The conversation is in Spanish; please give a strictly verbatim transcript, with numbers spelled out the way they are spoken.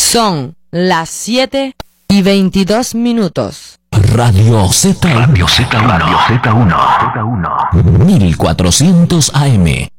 Son las siete y veintidós minutos. Radio Z. Radio Z uno. Radio Z uno. mil cuatrocientos A M.